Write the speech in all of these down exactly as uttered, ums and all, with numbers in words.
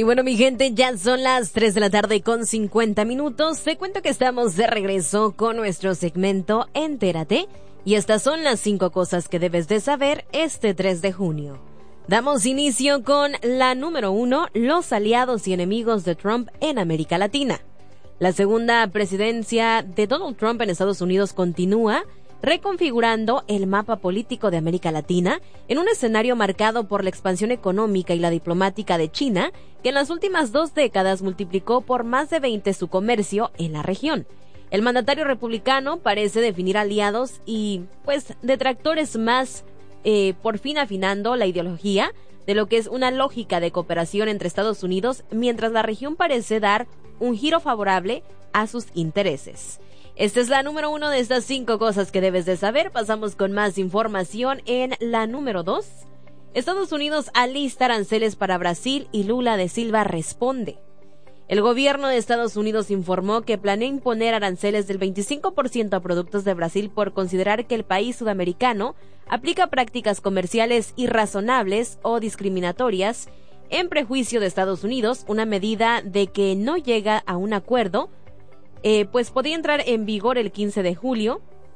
Y bueno, mi gente, ya son las tres de la tarde con cincuenta minutos. Te cuento que estamos de regreso con nuestro segmento Entérate. Y estas son las cinco cosas que debes de saber este tres de junio. Damos inicio con la número uno, los aliados y enemigos de Trump en América Latina. La segunda presidencia de Donald Trump en Estados Unidos continúa reconfigurando el mapa político de América Latina en un escenario marcado por la expansión económica y la diplomática de China, que en las últimas dos décadas multiplicó por más de veinte su comercio en la región. El mandatario republicano parece definir aliados y, pues, detractores más, eh, por fin afinando la ideología de lo que es una lógica de cooperación entre Estados Unidos, mientras la región parece dar un giro favorable a sus intereses. Esta es la número uno de estas cinco cosas que debes de saber. Pasamos con más información en la número dos. Estados Unidos alista aranceles para Brasil y Lula da Silva responde. El gobierno de Estados Unidos informó que planea imponer aranceles del veinticinco por ciento a productos de Brasil por considerar que el país sudamericano aplica prácticas comerciales irrazonables o discriminatorias en prejuicio de Estados Unidos, una medida de que no llega a un acuerdo. Eh, pues podría entrar en vigor el quince de julio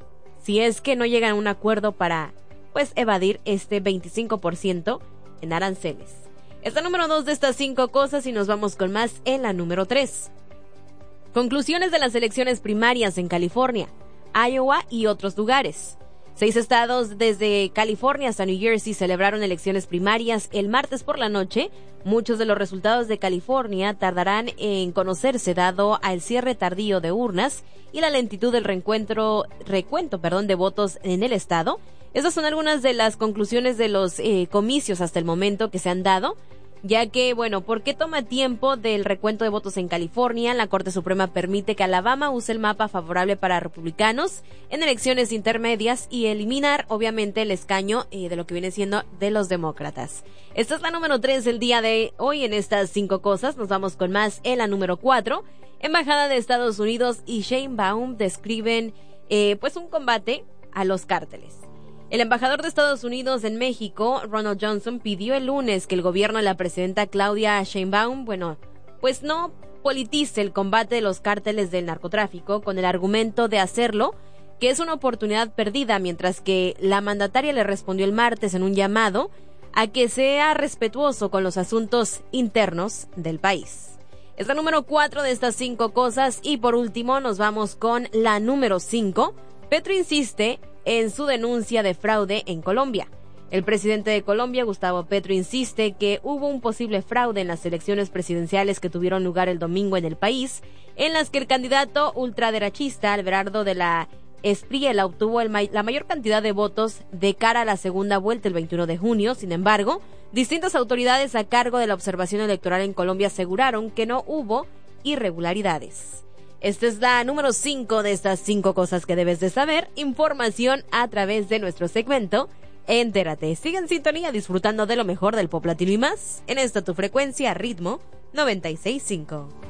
si es que no llegan a un acuerdo para pues evadir este veinticinco por ciento en aranceles. Esta número dos de estas cinco cosas y nos vamos con más en la número tres. Conclusiones de las elecciones primarias en California, Iowa y otros lugares. Seis estados desde California hasta New Jersey celebraron elecciones primarias el martes por la noche. Muchos de los resultados de California tardarán en conocerse dado al cierre tardío de urnas y la lentitud del reencuentro, recuento perdón, de votos en el estado. Esas son algunas de las conclusiones de los eh, comicios hasta el momento que se han dado, ya que, bueno, ¿por qué toma tiempo del recuento de votos en California? La Corte Suprema permite que Alabama use el mapa favorable para republicanos en elecciones intermedias y eliminar, obviamente, el escaño eh, de lo que viene siendo de los demócratas. Esta es la número tres del día de hoy en estas cinco cosas. Nos vamos con más en la número cuatro. Embajada de Estados Unidos y Sheinbaum describen, eh, pues, un combate a los cárteles. El embajador de Estados Unidos en México, Ronald Johnson, pidió el lunes que el gobierno de la presidenta Claudia Sheinbaum, bueno, pues no politice el combate de los cárteles del narcotráfico con el argumento de hacerlo, que es una oportunidad perdida, mientras que la mandataria le respondió el martes en un llamado a que sea respetuoso con los asuntos internos del país. Es la número cuatro de estas cinco cosas y por último nos vamos con la número cinco. Petro insiste en su denuncia de fraude en Colombia. El presidente de Colombia, Gustavo Petro, insiste que hubo un posible fraude en las elecciones presidenciales que tuvieron lugar el domingo en el país, en las que el candidato ultraderechista Alberardo de la Espriella obtuvo el may- la mayor cantidad de votos de cara a la segunda vuelta el veintiuno de junio. Sin embargo, distintas autoridades a cargo de la observación electoral en Colombia aseguraron que no hubo irregularidades. Esta es la número cinco de estas cinco cosas que debes de saber. Información a través de nuestro segmento Entérate. Sigue en sintonía disfrutando de lo mejor del pop latino y más. En esta tu frecuencia, Ritmo noventa y seis punto cinco.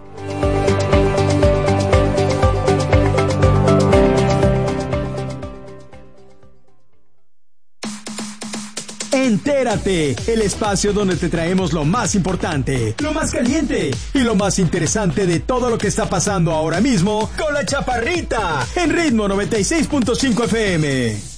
Entérate, el espacio donde te traemos lo más importante, lo más caliente y lo más interesante de todo lo que está pasando ahora mismo con la Chaparrita en Ritmo noventa y seis punto cinco F M.